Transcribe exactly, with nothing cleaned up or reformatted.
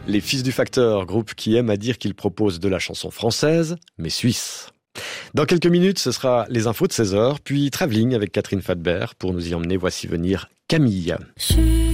Les Fils du Facteur, groupe qui aime à dire qu'il propose de la chanson française, mais suisse. Dans quelques minutes, ce sera les infos de seize heures, puis Travelling avec Catherine Fadbert. Pour nous y emmener, voici venir Camille.